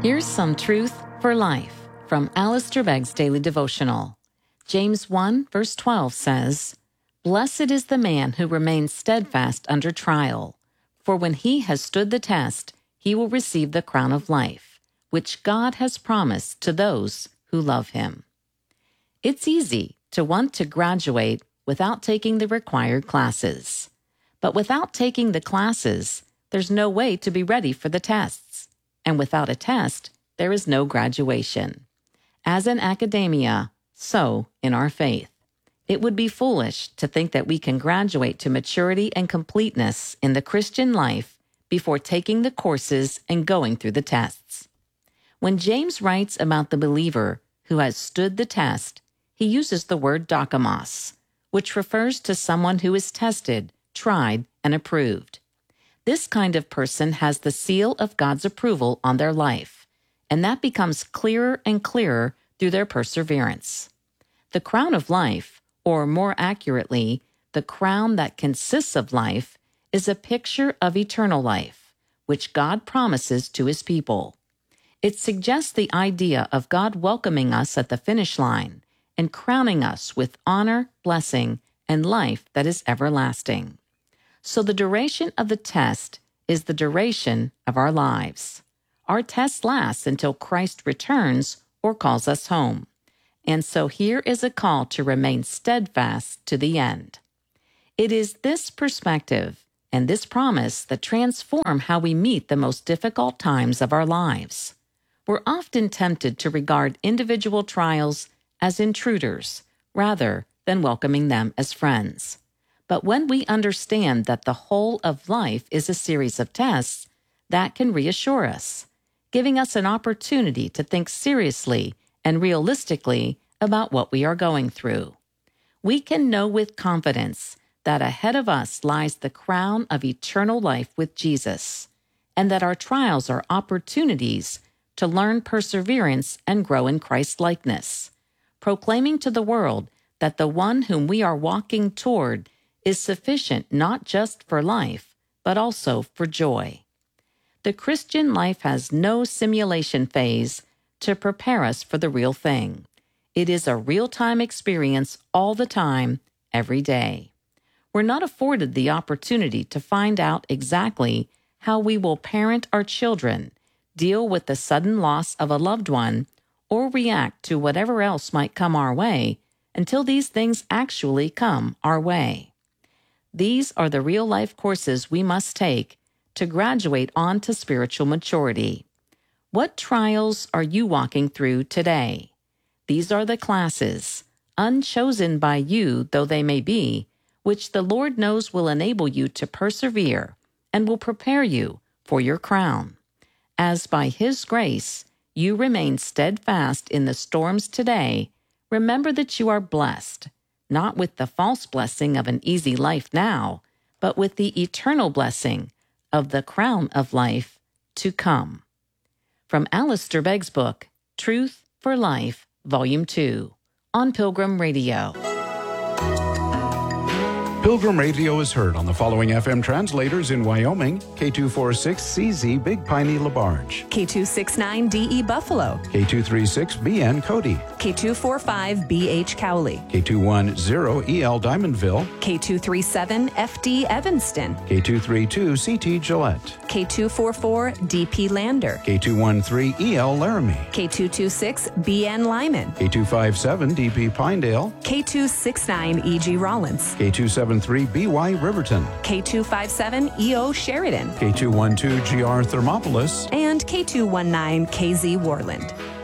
Here's some truth for life from Alistair Begg's Daily Devotional. James 1, verse 12 says, "Blessed is the man who remains steadfast under trial, for when he has stood the test, he will receive the crown of life, which God has promised to those who love him." It's easy to want to graduate without taking the required classes. But without taking the classes, there's no way to be ready for the tests. And without a test, there is no graduation. As in academia, so in our faith. It would be foolish to think that we can graduate to maturity and completeness in the Christian life before taking the courses and going through the tests. When James writes about the believer who has stood the test, he uses the word dokimos, which refers to someone who is tested, tried, and approved. This kind of person has the seal of God's approval on their life, and that becomes clearer and clearer through their perseverance. The crown of life, or more accurately, the crown that consists of life, is a picture of eternal life, which God promises to his people. It suggests the idea of God welcoming us at the finish line and crowning us with honor, blessing, and life that is everlasting. So the duration of the test is the duration of our lives. Our test lasts until Christ returns or calls us home. And so here is a call to remain steadfast to the end. It is this perspective and this promise that transform how we meet the most difficult times of our lives. We're often tempted to regard individual trials as intruders rather than welcoming them as friends. But when we understand that the whole of life is a series of tests, that can reassure us, giving us an opportunity to think seriously and realistically about what we are going through. We can know with confidence that ahead of us lies the crown of eternal life with Jesus, and that our trials are opportunities to learn perseverance and grow in Christ-likeness, proclaiming to the world that the one whom we are walking toward is sufficient not just for life, but also for joy. The Christian life has no simulation phase to prepare us for the real thing. It is a real-time experience all the time, every day. We're not afforded the opportunity to find out exactly how we will parent our children, deal with the sudden loss of a loved one, or react to whatever else might come our way until these things actually come our way. These are the real-life courses we must take to graduate on to spiritual maturity. What trials are you walking through today? These are the classes, unchosen by you though they may be, which the Lord knows will enable you to persevere and will prepare you for your crown. As by his grace you remain steadfast in the storms today, remember that you are blessed, not with the false blessing of an easy life now, but with the eternal blessing of the crown of life to come. From Alistair Begg's book, Truth for Life, Volume 2, on Pilgrim Radio. Pilgrim Radio is heard on the following FM translators in Wyoming: K246CZ Big Piney LaBarge, K269DE Buffalo, K236BN Cody, K245BH Cowley, K210EL Diamondville, K237FD Evanston, K232CT Gillette, K244DP Lander, K213EL Laramie, K226BN Lyman, K257DP Pinedale, K269EG Rollins, K273BY Riverton, K257EO Sheridan, K212GR Thermopolis, and K219KZ Warland.